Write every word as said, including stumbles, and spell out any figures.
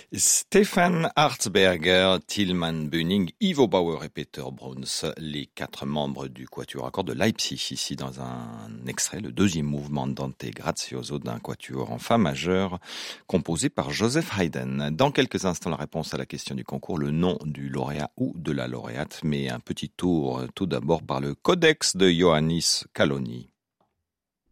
Stefan Harzberger, Tilman Bühning, Ivo Bauer et Peter Bruns, les quatre membres du quatuor à cordes de Leipzig, ici dans un extrait, le deuxième mouvement Dante Grazioso d'un quatuor en fa majeur composé par Joseph Haydn. Dans quelques instants, la réponse à la question du concours, le nom du lauréat ou de la lauréate, mais un petit tour tout d'abord par le Codex de Ioannis Kaloni.